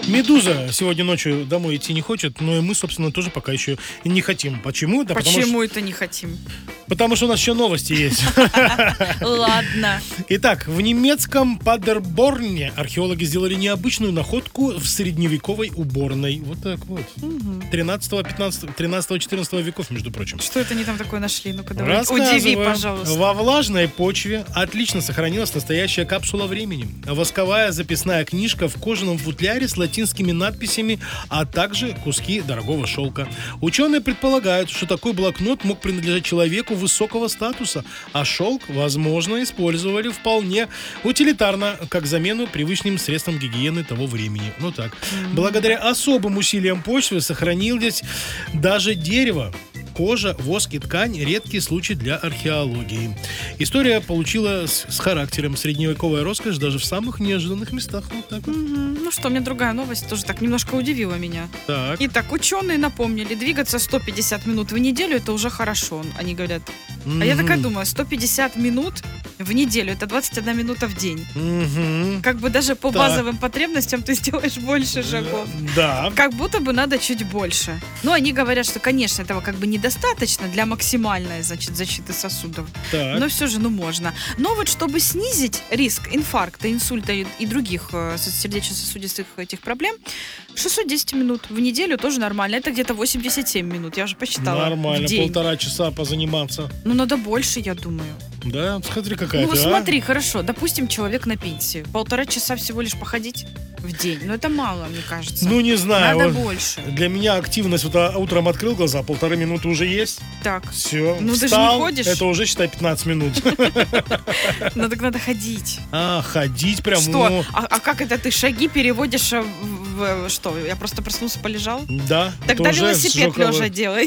Медуза сегодня ночью домой идти не хочет, но и мы, собственно, тоже пока еще не хотим. Почему? Да Почему это не хотим? Потому что у нас еще новости есть. Ладно. Итак, в немецком Падерборне археологи сделали необычную находку в средневековой уборной. Вот так вот. 13-14 веков, между прочим. Что это они там такое нашли? Ну-ка, давай. Удиви, пожалуйста. Во влажной почве отлично сохранилась настоящая капсула времени. Восковая записная книжка в кожаном футляре с латинскими надписями, а также куски дорогого шелка. Ученые предполагают, что такой блокнот мог принадлежать человеку высокого статуса, а шелк, возможно, использовали вполне утилитарно, как замену привычным средствам гигиены того времени. Ну так. Благодаря особым усилиям почвы сохранилось даже дерево. Кожа, воск и ткань – редкий случай для археологии. История получила с характером. Средневековая роскошь даже в самых неожиданных местах. Вот так вот. Ну что, у меня другая новость тоже так немножко удивила меня. Так. Итак, ученые напомнили, двигаться 150 минут в неделю – это уже хорошо, они говорят. А я такая думаю, 150 минут в неделю – это 21 минута в день. Как бы даже по базовым потребностям ты сделаешь больше шагов. Да. Как будто бы надо чуть больше. Но они говорят, что, конечно, этого как бы недостаточно для максимальной, значит, защиты сосудов. Так. Но все же, можно. Но вот чтобы снизить риск инфаркта, инсульта и других сердечно-сосудистых этих проблем, 610 минут в неделю тоже нормально. Это где-то 87 минут, я уже посчитала. Нормально, в день. 1,5 часа позаниматься. Ну, надо больше, я думаю. Да, смотри, какая Ну, ты, смотри, хорошо, допустим, человек на пенсии. 1,5 часа всего лишь походить в день. Но это мало, мне кажется. Ну, не знаю. Надо больше. Для меня активность, вот утром открыл глаза, 1,5 минуты уже есть. Так. Все, Ну, встал, ты же не ходишь. Это уже, считай, 15 минут. Ну, так надо ходить. Ходить прям. Что? А как это ты шаги переводишь в что? Я просто проснулся, полежал? Да. Тогда велосипед лежа делай.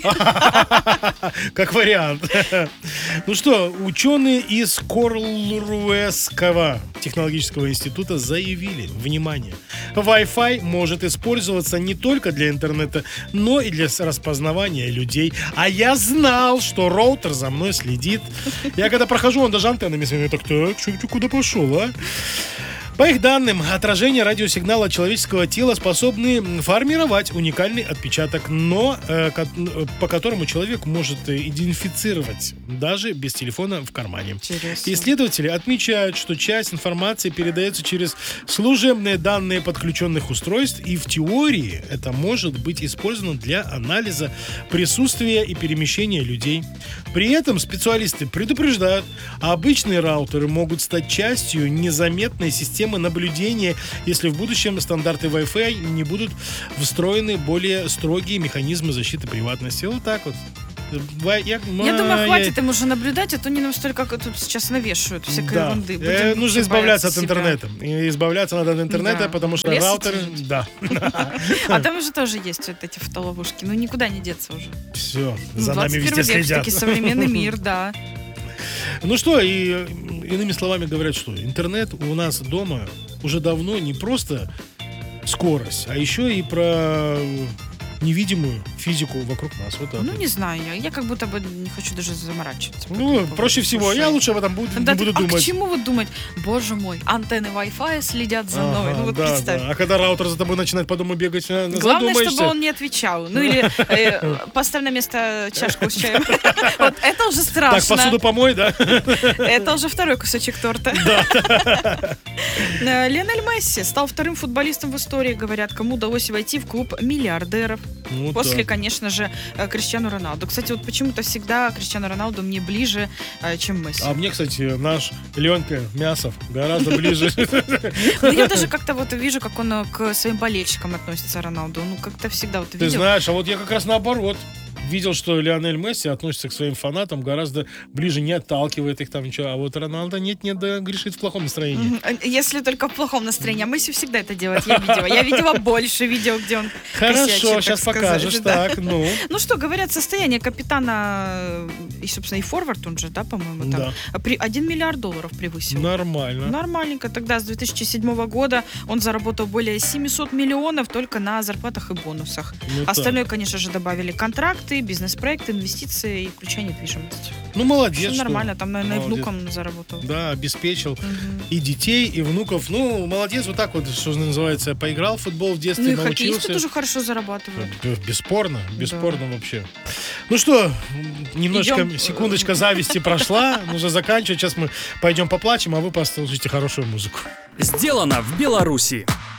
Как вариант. Ну что, ученые из Корлуэского технологического института заявили, внимание, Wi-Fi может использоваться не только для интернета, но и для распознавания людей. А я знал, что роутер за мной следит. Я когда прохожу, он даже антеннами смотрит. Так, что ты куда пошел, а? По их данным, отражение радиосигнала человеческого тела способны формировать уникальный отпечаток, но по которому человек может идентифицировать даже без телефона в кармане. Интересно. Исследователи отмечают, что часть информации передается через служебные данные подключенных устройств, и в теории это может быть использовано для анализа присутствия и перемещения людей. При этом специалисты предупреждают, обычные раутеры могут стать частью незаметной системы наблюдения, если в будущем стандарты Wi-Fi не будут встроены более строгие механизмы защиты приватности. Вот так вот. Я думаю, хватит им уже наблюдать, а то не нам столько тут сейчас навешивают всякой ерунды. Нужно избавляться от интернета. Избавляться надо от интернета, Да. потому что Лес раутеры... идти. Да. А там уже тоже есть вот эти фотоловушки. Ну, никуда не деться уже. Все, за Ну, нами 21 везде век, следят. все-таки современный мир, да. Ну что, и иными словами говорят, что интернет у нас дома уже давно не просто скорость, а еще и про невидимую физику вокруг нас. Вот так. Ну, не знаю, я как будто бы не хочу даже заморачиваться. Ну, проще всего. Я лучше об этом не буду думать. А к чему вот думать? Боже мой, антенны Wi-Fi следят за мной. Ну, вот представь. Да. А когда раутер за тобой начинает по дому бегать, Главное, чтобы он не отвечал. Ну, или поставь на место чашку с чаем. Вот это уже страшно. Так, посуду помой, да? Это уже второй кусочек торта. Лионель Месси стал вторым футболистом в истории, говорят, кому удалось войти в клуб миллиардеров. После, конечно же, Криштиану Роналду. Кстати, вот почему-то всегда Криштиану Роналду мне ближе, чем Месси. А мне, кстати, наш Ленька Мясов гораздо ближе. Ну, я даже как-то вот вижу, как он к своим болельщикам относится, Роналду. Ну, как-то всегда вот видел. Ты знаешь, а вот я как раз наоборот. Видел, что Лионель Месси относится к своим фанатам гораздо ближе, не отталкивает их там ничего, а вот Роналдо нет, да грешит в плохом настроении. Если только в плохом настроении. А Месси всегда это делает, я видела. Я видела больше видео, где он Хорошо, косячит, сейчас так покажешь, сказать, так, ну. Ну что, говорят, состояние капитана и, собственно, и форвард, он же, да, по-моему, там, Да. 1 миллиард долларов превысил. Нормально. Нормальненько. Тогда с 2007 года он заработал более 700 миллионов только на зарплатах и бонусах. Ну, Остальное, конечно же, добавили контракты мечты, бизнес-проекты, инвестиции и включая недвижимость. Ну, молодец. Все нормально, там, наверное, молодец. и внукам заработал. Да, обеспечил и детей, и внуков. Ну, молодец, вот так вот, что называется, поиграл в футбол в детстве, Ну и научился. хоккеисты тоже хорошо зарабатывают. Бесспорно вообще. Ну что, немножечко, Идем. секундочка зависти прошла, нужно заканчивать. Сейчас мы пойдем поплачем, а вы послушайте хорошую музыку. Сделано в Беларуси.